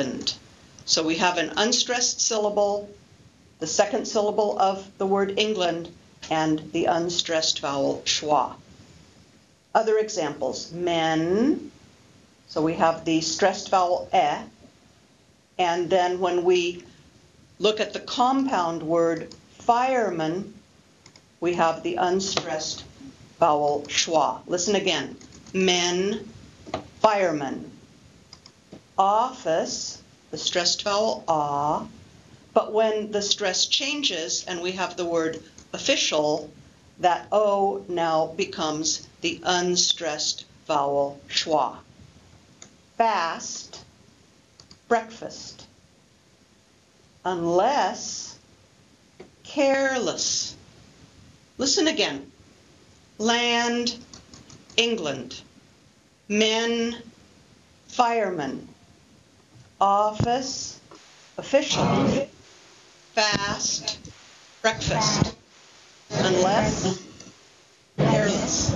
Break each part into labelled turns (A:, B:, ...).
A: England. So we have an unstressed syllable, the second syllable of the word England, and the unstressed vowel schwa. Other examples, men, so we have the stressed vowel e, and then when we look at the compound word fireman, we have the unstressed vowel schwa. Listen again, men, fireman. Office, the stressed vowel ah, but when the stress changes and we have the word official, that O now becomes the unstressed vowel schwa. Fast, breakfast. Unless, careless. Listen again. Land, England. Men, firemen. Office, official. Fast, breakfast. Unless, careless.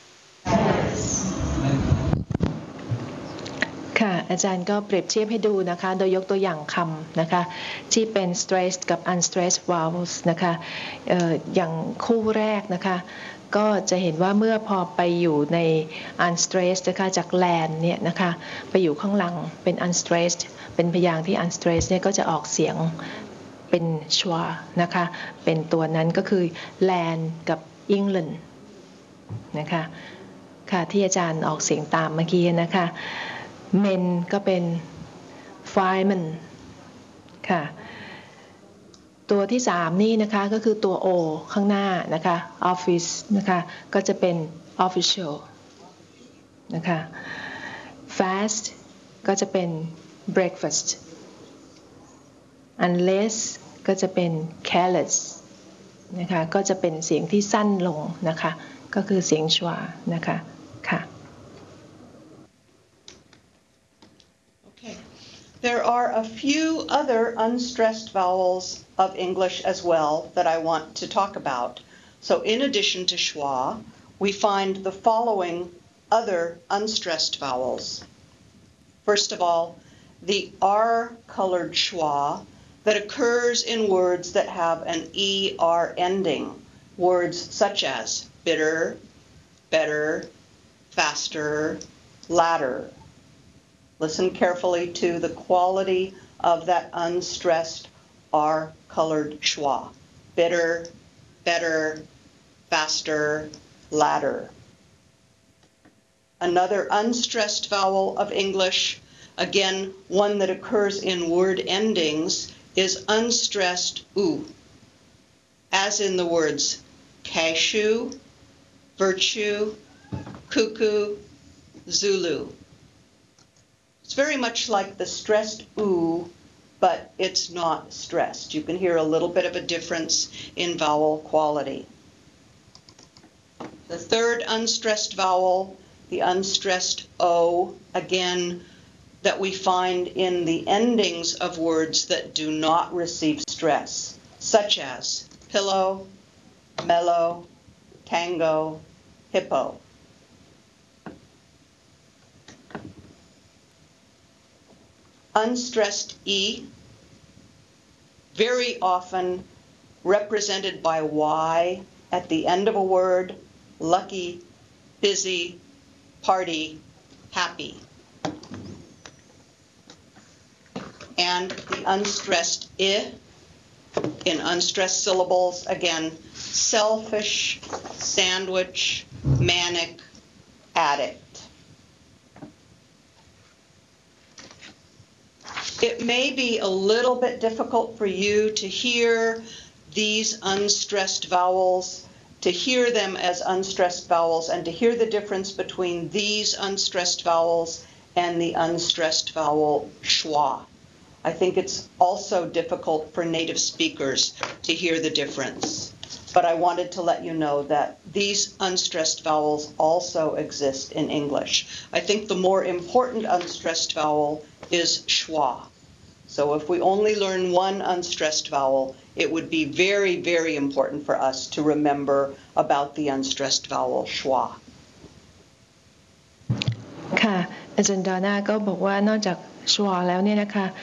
B: ค่ะอาจารย์ก็เปรียบเทียบให้ดูนะคะโดยยกตัวอย่างคำนะคะที่เป็น stressed กับ unstressed vowels นะคะอย่างคู่แรกนะคะก็จะเห็นว่าเมื่อพอไปอยู่ใน unstressed นะคะจาก land เนี่ยนะคะไปอยู่ข้างหลังเป็น unstressed เป็นพยางค์ที่ unstressed เนี่ยก็จะออกเสียงเป็น schwa นะคะเป็นตัวนั้นก็คือ land กับ England นะคะค่ะที่อาจารย์ออกเสียงตามเมื่อกี้นะคะ men ก็เป็น fireman ค่ะตัวที่3นี่นะคะก็คือตัว o ข้างหน้านะคะ office นะคะก็จะเป็น official นะคะ fast ก็จะเป็น breakfast unless ก็จะเป็น careless นะคะก็จะเป็นเสียงที่สั้นลงนะคะก็คือเสียงชวานะคะค่ะ
A: There are a few other unstressed vowels of English as well that I want to talk about. So in addition to schwa, we find the following other unstressed vowels. First of all, the R-colored schwa that occurs in words that have an ER ending, words such as bitter, better, faster, ladder. Listen carefully to the quality of that unstressed R-colored schwa. Bitter, better, faster, ladder. Another unstressed vowel of English, again, one that occurs in word endings, is unstressed U, as in the words cashew, virtue, cuckoo, Zulu. It's very much like the stressed oo, but it's not stressed. You can hear a little bit of a difference in vowel quality. The third unstressed vowel, the unstressed O, again, that we find in the endings of words that do not receive stress, such as pillow, mellow, tango, hippo. Unstressed E, very often represented by Y at the end of a word, lucky, busy, party, happy. And the unstressed I, in unstressed syllables, again, selfish, sandwich, manic, addict. It may be a little bit difficult for you to hear these unstressed vowels, to hear them as unstressed vowels, and to hear the difference between these unstressed vowels and the unstressed vowel schwa. I think it's also difficult for native speakers to hear the difference. But I wanted to let you know that these unstressed vowels also exist in English. I think the more important unstressed vowel is schwa. So if we only learn one unstressed vowel, it would be very, very important for us to remember about the unstressed vowel schwa.
B: ค่ะอาจารย์ดาน่าก็บอกว่านอกจาก schwa แล้วเนี่ยนะคะ